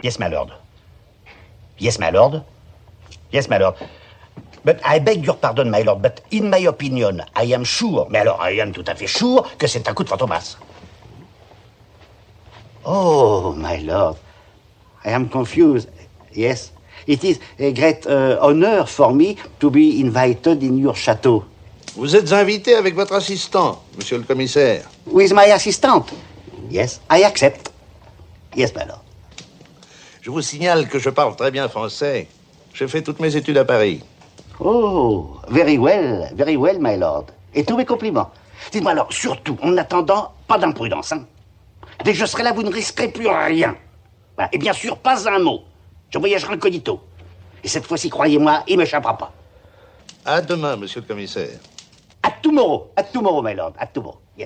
Yes, my lord. Yes, my lord. Yes, my lord. But I beg your pardon, my lord, but in my opinion, I am sure, mais alors I am tout à fait sure, que c'est un coup de Fantomas. Oh, my lord, I am confused. Yes, it is a great honor for me to be invited in your château. Vous êtes invité avec votre assistant, monsieur le commissaire. With my assistant. Yes, I accept. Yes, my lord. Je vous signale que je parle très bien français. J'ai fait toutes mes études à Paris. Oh, very well, my lord. Et tous mes compliments. Dites-moi alors, surtout, en attendant, pas d'imprudence, hein. Dès que je serai là, vous ne risquerez plus rien. Voilà. Et bien sûr, pas un mot. Je voyagerai incognito. Et cette fois-ci, croyez-moi, il ne m'échappera pas. À demain, monsieur le commissaire. At tomorrow, my lord, at tomorrow, yes.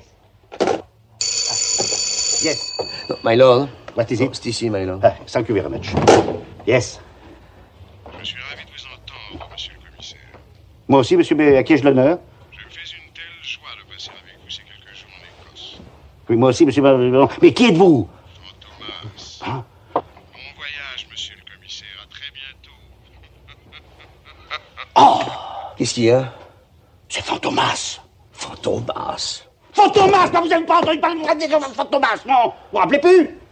Yes. No, my lord. What is it? C'est ici, my lord. Thank you very much. Yes. Je suis ravi de vous entendre, monsieur le commissaire. Moi aussi, monsieur, mais à qui ai-je l'honneur? Je me fais une telle joie de passer avec vous ces quelques jours en Écosse. Oui, moi aussi, monsieur, mais qui êtes-vous? Fantomas. Hein? Bon voyage, monsieur le commissaire. À très bientôt. Oh! Qu'est-ce qu'il y a? C'est Fantomas. Fantomas. Fantomas! Non, vous n'avez pas entendu parler de Fantomas, non? Vous vous rappelez plus?